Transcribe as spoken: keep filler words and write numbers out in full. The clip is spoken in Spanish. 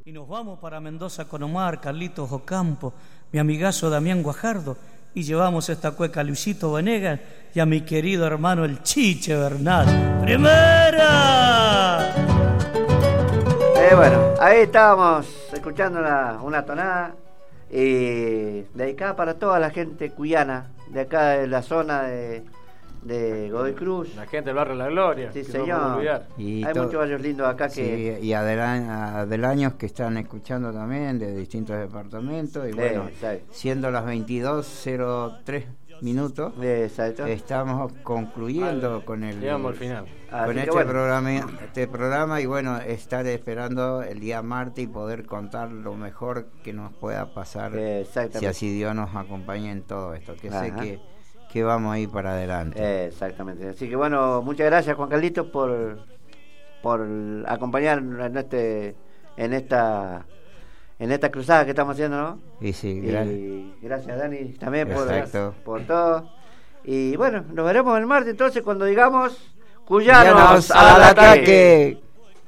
Y nos vamos para Mendoza con Omar, Carlitos Ocampo, mi amigazo Damián Guajardo, y llevamos esta cueca a Luisito Venegas y a mi querido hermano el Chiche Bernal. ¡Primera! Eh, bueno, ahí estábamos escuchando una, una tonada y dedicada para toda la gente cuyana de acá de la zona de, de Godoy Cruz. La gente del barrio La Gloria. Sí, que señor. No podemos olvidar. Y hay muchos barrios lindos acá que... Sí, y adelaños que están escuchando también de distintos departamentos. Y Sí, bueno, exacto. siendo las veintidós cero tres minutos, Exacto. estamos concluyendo Al, con el llegamos al final. con Así que este bueno. programa este programa y bueno, estar esperando el día martes y poder contar lo mejor que nos pueda pasar, Exactamente. si así Dios nos acompaña en todo esto, que sé Ajá. que, que vamos a ir para adelante. Exactamente. Así que bueno, muchas gracias Juan Carlitos por por acompañarnos en este en esta en esta cruzada que estamos haciendo, ¿no? Y sí, gracias. Y gracias Dani también por, Exacto. por todo. Y bueno, nos veremos el martes entonces cuando digamos Cuyanos Cuyanos al al ataque. ataque.